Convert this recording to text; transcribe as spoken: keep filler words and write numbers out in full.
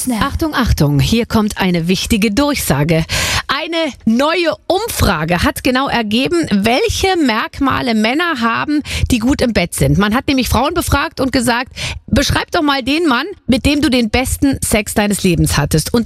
Achtung, Achtung, hier kommt eine wichtige Durchsage. Eine neue Umfrage hat genau ergeben, welche Merkmale Männer haben, die gut im Bett sind. Man hat nämlich Frauen befragt und gesagt, beschreib doch mal den Mann, mit dem du den besten Sex deines Lebens hattest. Und